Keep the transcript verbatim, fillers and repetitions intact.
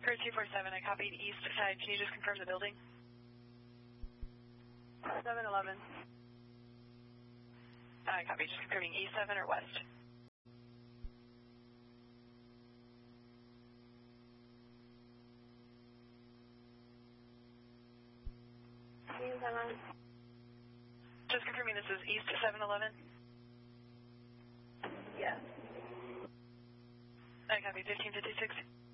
Cruise two four seven, I copied east side. Can you just confirm the building? seven eleven. I copy, just confirming east seven or west? East seven. Just confirming this is east seven eleven? Yes. I copy, fifteen fifty-six.